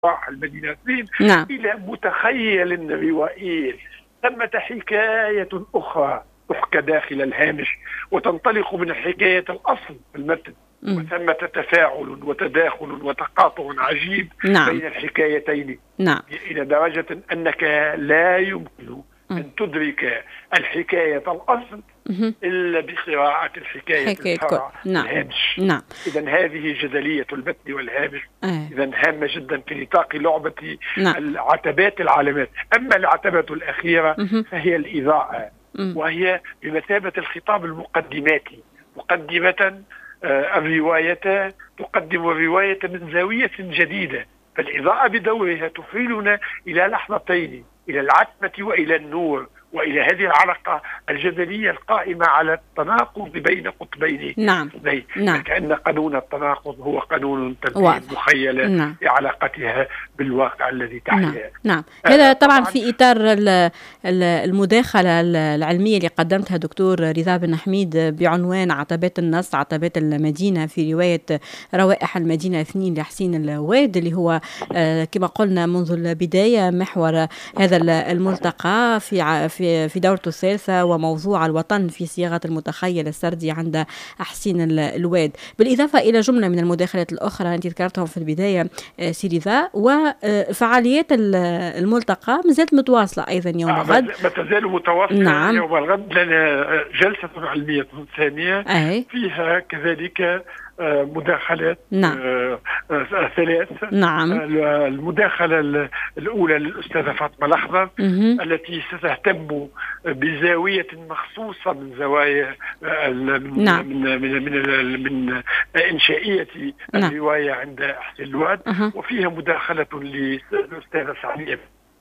المدينة 2 نعم. إلى متخيل روائي. ثمة حكاية أخرى تحكى داخل الهامش وتنطلق من حكاية الأصل في المتن، وثمة تفاعل وتداخل وتقاطع عجيب نعم. بين الحكايتين، نعم. إلى درجة أنك لا يمكن أن تدرك الحكاية الأصل إلا بقراءة الحكاية الفرع نعم. الهامش. نعم. إذن هذه جدلية المتن والهامش إذن هامة جدا في نطاق لعبة العتبات العلامات. أما العتبة الأخيرة فهي الإضاءة، وهي بمثابة الخطاب المقدماتي، مقدمة الرواية تقدم الرواية من زاوية جديدة. فالإضاءة بدورها تحيلنا إلى لحظتين، إلى العتمة وإلى النور، وإلى هذه العلاقة الجدلية القائمة على التناقض بين قطبين. نعم. نعم. كأن قانون التناقض هو قانون تنفيذ مخيلة بعلاقتها بالواقع الذي تحياه. نعم. هذا طبعا في إطار المداخلة العلمية اللي قدمتها دكتور رضا بن حميد بعنوان عتبات النص، عتبات المدينة، في رواية روائح المدينة 2 لحسين الواد، اللي هو كما قلنا منذ البداية محور هذا الملتقى في دورته الثالثة، وموضوع الوطن في صياغة المتخيل السردي عند حسين الواد، بالإضافة إلى جملة من المداخلات الأخرى أنت ذكرتهم في البداية سي رضا. وفعاليات الملتقى مازالت متواصلة أيضا يوم الغد. ما تزال متواصلة. نعم. يوم الغد لنا جلسة علمية ثانية فيها كذلك مداخلات. نعم. ثلاث. نعم. المداخلة الأولى للأستاذة فاطمة الأخضر التي ستهتم بزاوية مخصوصة من زوايا نعم. من إنشائية الرواية عند حسين الواد. وفيها مداخلة للأستاذة سعدية،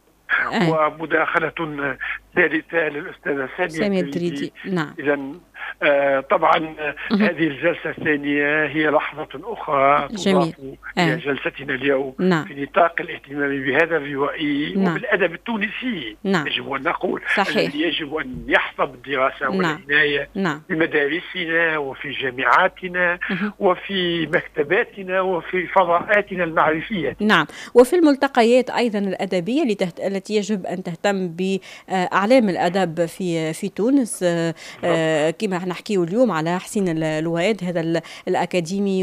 ومداخلة ثالثة للأستاذة سامية الدريدي. نعم. إذن طبعا هذه الجلسة الثانية هي لحظة أخرى تضاف إلى جلستنا اليوم في نطاق الاهتمام بهذا الروائي وبالأدب التونسي. يجب أن نقول الذي يجب أن يحظى بالدراسة والعناية في مدارسنا وفي جامعاتنا وفي مكتباتنا وفي فضاءاتنا المعرفية. نعم. وفي الملتقيات أيضا الأدبية التي يجب أن تهتم بأعلام الأدب في تونس، كما نحكيه اليوم على حسين الواد، هذا الأكاديمي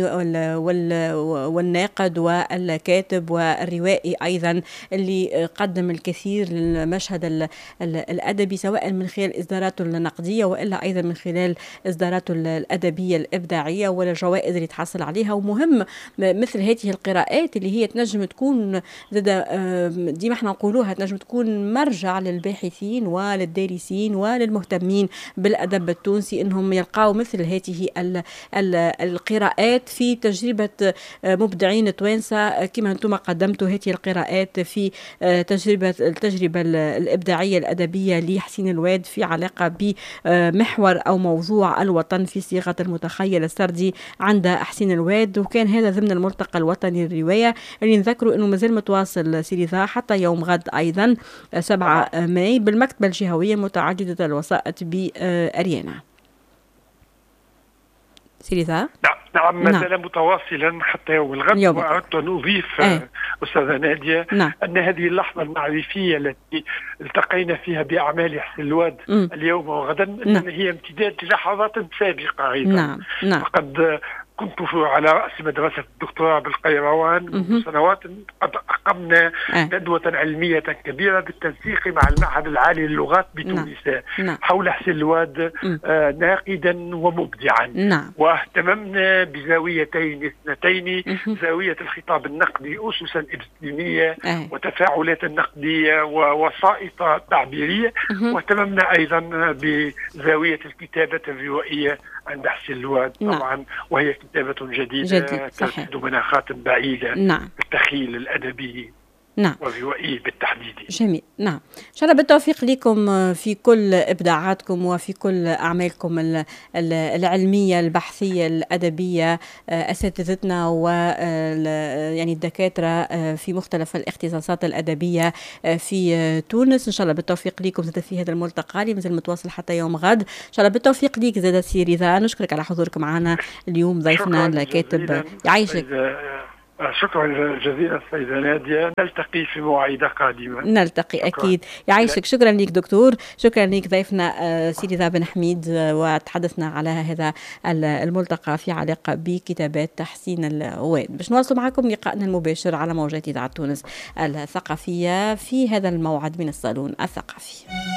والناقد والكاتب والروائي أيضا، اللي قدم الكثير للمشهد الأدبي، سواء من خلال إصداراته النقدية وإلا أيضا من خلال إصداراته الأدبية الإبداعية والجوائز اللي تحصل عليها. ومهم مثل هذه القراءات اللي هي تنجم تكون ديما احنا نقولوها، تنجم تكون مرجع للباحثين وللدارسين وللمهتمين بالأدب التونسي، انهم يلقاو مثل هذه القراءات في تجربة مبدعين توانسة كما انتم قدمتوا هذه القراءات في التجربة الإبداعية الأدبية لحسين الواد في علاقة بمحور أو موضوع الوطن في صياغة المتخيل السردي عند حسين الواد. وكان هذا ضمن الملتقى الوطني للرواية اللي نذكروا انه مازال متواصل سيريذا حتى يوم غد ايضا 7 ماي بالمكتبة الجهوية متعددة الوسائط بأريانا. سيريذا؟ نعم ما زال متواصلا حتى يوم الغد. وأردت أن أضيف أستاذة نادية أن هذه اللحظة المعرفية التي التقينا فيها بأعمال حسين الواد اليوم وغدا إنما هي امتداد للحظات سابقة أيضا. فقد كنت على رأس مدرسة الدكتوراه بالقيروان منذ سنوات. قد أقمنا ندوة علمية كبيرة بالتنسيق مع المعهد العالي للغات بتونس حول حسين الواد ناقدا ومبدعا. واهتممنا بزاويتين اثنتين، زاوية الخطاب النقدي أسسا إبستيمية وتفاعلات نقدية ووسائط تعبيرية، واهتممنا أيضا بزاوية الكتابة الروائية عند حسين الواد طبعا، وهي كتابة جديدة ترصد مناخات بعيدة بالتخيل الأدبي والروائي بالتحديد. جميل. نعم. إن شاء الله بالتوفيق لكم في كل إبداعاتكم وفي كل أعمالكم العلمية البحثية الأدبية. أساتذتنا يعني الدكاترة في مختلف الاختصاصات الأدبية في تونس، إن شاء الله بالتوفيق لكم زاد في هذا الملتقى اللي مازال متواصل حتى يوم غد. إن شاء الله بالتوفيق ليك زاد سي رضا. نشكرك على حضورك معنا اليوم ضيفنا الكاتب. يعيشك. شكرا جزيلا سيدة نادية، نلتقي في مواعيد قادمة. نلتقي شكرا. أكيد يعيشك. شكرا لك دكتور، شكرا لك ضيفنا سيدي رضا بن حميد، وتحدثنا على هذا الملتقى في علاقة بكتابات تحسين الواد. باش نواصل معكم لقاءنا المباشر على موجات إذاعة تونس الثقافية في هذا الموعد من الصالون الثقافي.